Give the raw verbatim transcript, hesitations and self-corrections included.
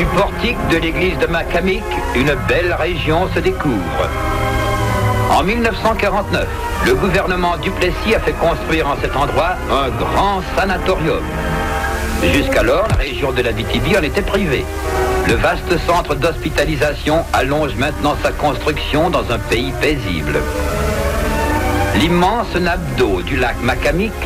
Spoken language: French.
Du portique de l'église de Macamic, une belle région se découvre. En mille neuf cent quarante-neuf, le gouvernement Duplessis a fait construire en cet endroit un grand sanatorium. Jusqu'alors, la région de l'Abitibi en était privée. Le vaste centre d'hospitalisation allonge maintenant sa construction dans un pays paisible. L'immense nappe d'eau du lac Macamic